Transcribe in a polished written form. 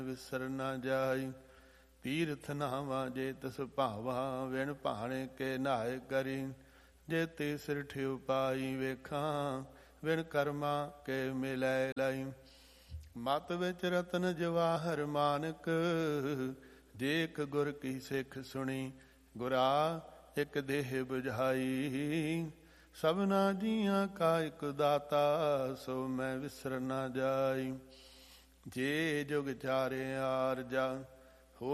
ਵਿਸਰ ਨਾ ਜਾਈ। ਤੀਰਥ ਨਾਵਾ ਜੇ ਤਿਸ ਭਾਵਾ, ਵਿਣ ਭਾਣੇ ਕੇ ਨਾਏ ਕਰੀ। ਜੇ ਤੇ ਸਿਰ ਠਿਉ ਪਾਈ ਵੇਖਾਂ, ਵਿਣ ਕਰਮਾ ਕੇ ਮਿਲੈ ਲਈ। ਮਤ ਵਿੱਚ ਰਤਨ ਜਵਾਹਰ ਮਾਨਕ, ਦੇਖ ਗੁਰ ਕੀ ਸਿੱਖ ਸੁਣੀ। ਗੁਰਾ ਇੱਕ ਦੇਹ ਬੁਝਾਈ, ਸਭਨਾ ਜੀਆਂ ਕਾ ਇਕ ਦਾਤਾ। ਸੋ ਮੈਂ ਵਿਸਰ ਨਾ ਜਾਈ। ਜੇ ਜੁਗ ਚਾਰੇ ਆਰਜਾ,